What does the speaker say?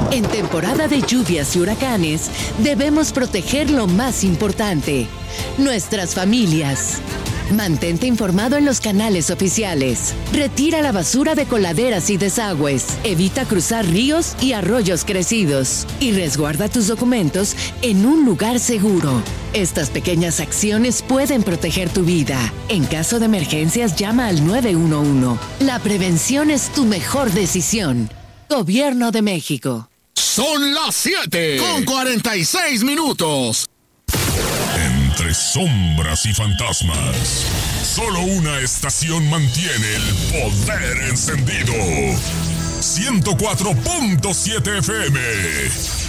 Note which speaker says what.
Speaker 1: En temporada de lluvias y huracanes, debemos proteger lo más importante, nuestras familias. Mantente informado en los canales oficiales. Retira la basura de coladeras y desagües. Evita cruzar ríos y arroyos crecidos. Y resguarda tus documentos en un lugar seguro. Estas pequeñas acciones pueden proteger tu vida. En caso de emergencias, llama al 911. La prevención es tu mejor decisión. Gobierno de México.
Speaker 2: Son las 7:46.
Speaker 3: Entre sombras y fantasmas, solo una estación mantiene el poder encendido. 104.7 FM.